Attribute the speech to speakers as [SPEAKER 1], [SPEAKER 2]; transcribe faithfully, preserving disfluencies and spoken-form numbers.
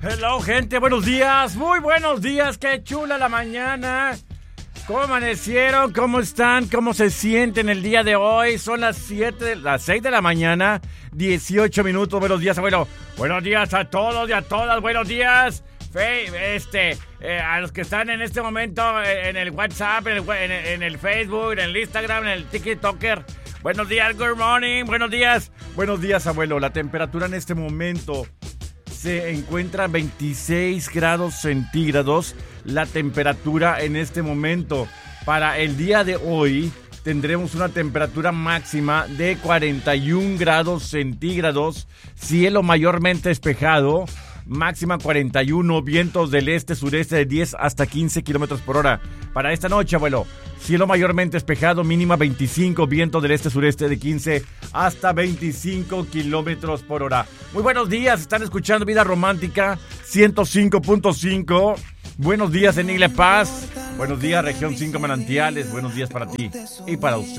[SPEAKER 1] Hello, gente, buenos días, muy buenos días, qué chula la mañana. ¿Cómo amanecieron? ¿Cómo están? ¿Cómo se sienten el día de hoy? Son las siete, las seis de la mañana, dieciocho minutos. Buenos días, abuelo. Buenos días a todos y a todas. Buenos días. Fe, este, eh, a los que están en este momento en el WhatsApp, en el, en, el, en el Facebook, en el Instagram, en el TikToker. Buenos días, good morning. Buenos días. Buenos días, abuelo. La temperatura en este momento se encuentra veintiséis grados centígrados. La temperatura en este momento. Para el día de hoy tendremos una temperatura máxima de cuarenta y un grados centígrados. Cielo mayormente despejado. Máxima cuarenta y uno, vientos del este-sureste de diez hasta quince kilómetros por hora. Para esta noche, abuelo, cielo mayormente despejado, mínima veinticinco, vientos del este-sureste de quince hasta veinticinco kilómetros por hora. Muy buenos días, están escuchando Vida Romántica ciento cinco punto cinco. Buenos días en Igle Paz. Buenos días, región cinco Manantiales. Buenos días para ti y para usted.